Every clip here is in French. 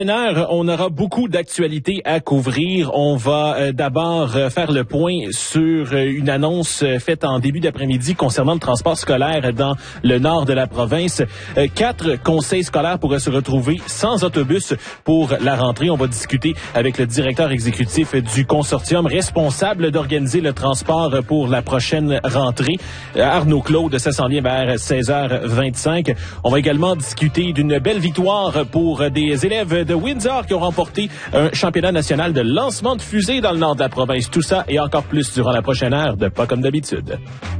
On aura beaucoup d'actualités à couvrir. On va d'abord faire le point sur une annonce faite en début d'après-midi concernant le transport scolaire dans le nord de la province. 4 conseils scolaires pourraient se retrouver sans autobus pour la rentrée. On va discuter avec le directeur exécutif du consortium responsable d'organiser le transport pour la prochaine rentrée, Arnaud Claude. Ça s'en vient vers 16h25. On va également discuter d'une belle victoire pour des élèves de Windsor qui ont remporté un championnat national de lancement de fusée dans le nord de la province. Tout ça et encore plus durant la prochaine heure de Pas comme d'habitude.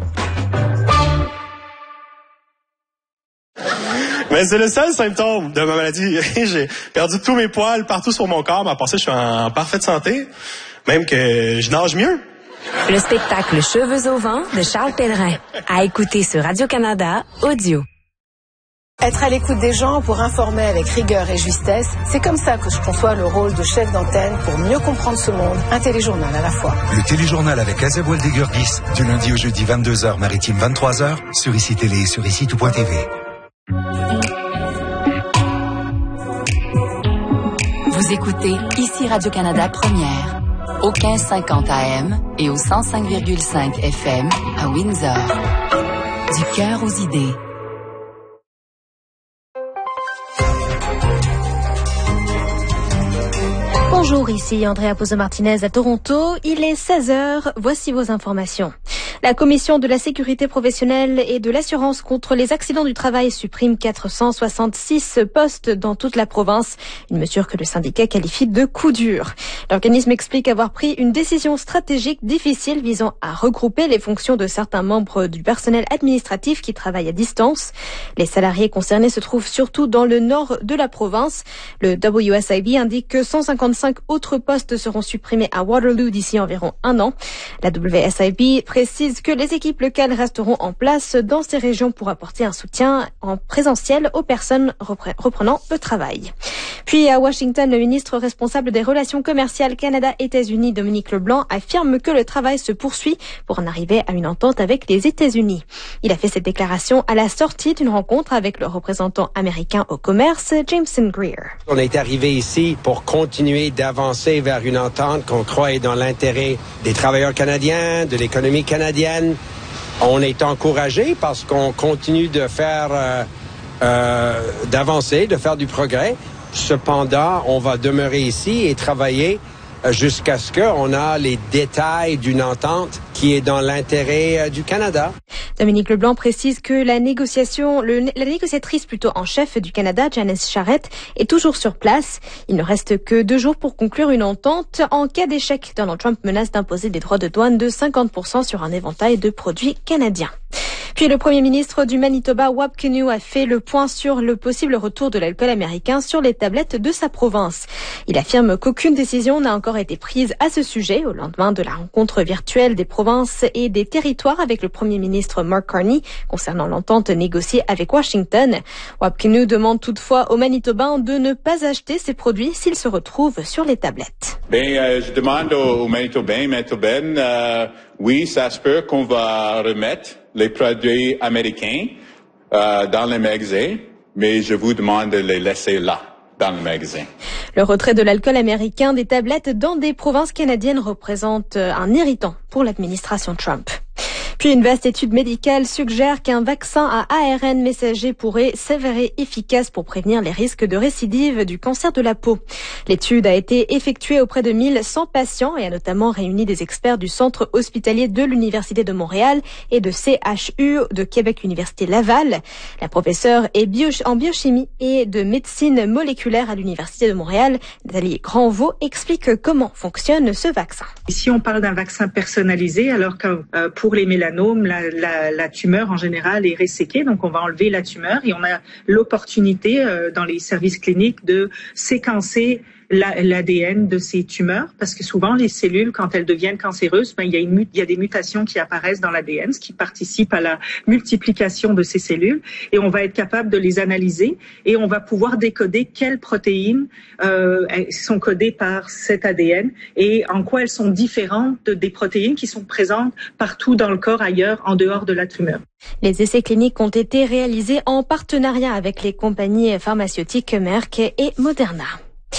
Mais c'est le seul symptôme de ma maladie. J'ai perdu tous mes poils partout sur mon corps, mais à part ça, je suis en parfaite santé. Même que je nage mieux. Le spectacle Cheveux au vent de Charles Pellerin. À écouter sur Radio-Canada Audio. Être à l'écoute des gens pour informer avec rigueur et justesse, c'est comme ça que je conçois le rôle de chef d'antenne pour mieux comprendre ce monde. Un téléjournal à la fois. Le téléjournal avec Azeb Waldegurgis, du lundi au jeudi 22h, maritime 23h, sur ICI Télé et sur ICI-tout.tv. Vous écoutez ici Radio-Canada Première, au 1550 AM et au 105,5 FM à Windsor. Du cœur aux idées. Bonjour, ici Andrea Pozo-Martinez à Toronto. Il est 16h, voici vos informations. La Commission de la sécurité professionnelle et de l'assurance contre les accidents du travail supprime 466 postes dans toute la province, une mesure que le syndicat qualifie de coup dur. L'organisme explique avoir pris une décision stratégique difficile visant à regrouper les fonctions de certains membres du personnel administratif qui travaillent à distance. Les salariés concernés se trouvent surtout dans le nord de la province. Le WSIB indique que 155 autres postes seront supprimés à Waterloo d'ici environ un an. La WSIB précise que les équipes locales resteront en place dans ces régions pour apporter un soutien en présentiel aux personnes reprenant le travail. Puis à Washington, le ministre responsable des relations commerciales Canada-États-Unis, Dominique LeBlanc, affirme que le travail se poursuit pour en arriver à une entente avec les États-Unis. Il a fait cette déclaration à la sortie d'une rencontre avec le représentant américain au commerce, Jameson Greer. On est arrivé ici pour continuer d'avancer vers une entente qu'on croit est dans l'intérêt des travailleurs canadiens, de l'économie canadienne. On est encouragé parce qu'on continue de faire d'avancer, de faire du progrès. Cependant, on va demeurer ici et travailler jusqu'à ce qu'on a les détails d'une entente qui est dans l'intérêt du Canada. Dominique LeBlanc précise que la négociatrice en chef du Canada, Janice Charette, est toujours sur place. Il ne reste que 2 jours pour conclure une entente. En cas d'échec, Donald Trump menace d'imposer des droits de douane de 50% sur un éventail de produits canadiens. Puis le premier ministre du Manitoba, Wab Kinew, a fait le point sur le possible retour de l'alcool américain sur les tablettes de sa province. Il affirme qu'aucune décision n'a encore été prise à ce sujet au lendemain de la rencontre virtuelle des provinces et des territoires avec le premier ministre Mark Carney concernant l'entente négociée avec Washington. Wab Kinew demande toutefois aux Manitobains de ne pas acheter ces produits s'ils se retrouvent sur les tablettes. Je demande aux Manitobaines, oui, ça se peut qu'on va remettre les produits américains dans les magasins, mais je vous demande de les laisser là, dans le magasin. Le retrait de l'alcool américain des tablettes dans des provinces canadiennes représente un irritant pour l'administration Trump. Puis une vaste étude médicale suggère qu'un vaccin à ARN messager pourrait s'avérer efficace pour prévenir les risques de récidive du cancer de la peau. L'étude a été effectuée auprès de 1100 patients et a notamment réuni des experts du centre hospitalier de l'Université de Montréal et de CHU de Québec Université Laval. La professeure est en biochimie et de médecine moléculaire à l'Université de Montréal, Nathalie Granvaux, explique comment fonctionne ce vaccin. Ici, on parle d'un vaccin personnalisé, alors que pour les mélanomes, la tumeur en général est resséquée, donc on va enlever la tumeur et on a l'opportunité dans les services cliniques de séquencer l'ADN de ces tumeurs, parce que souvent les cellules, quand elles deviennent cancéreuses, il y a des mutations qui apparaissent dans l'ADN, ce qui participe à la multiplication de ces cellules, et on va être capable de les analyser et on va pouvoir décoder quelles protéines sont codées par cet ADN et en quoi elles sont différentes des protéines qui sont présentes partout dans le corps ailleurs, en dehors de la tumeur. Les essais cliniques ont été réalisés en partenariat avec les compagnies pharmaceutiques Merck et Moderna.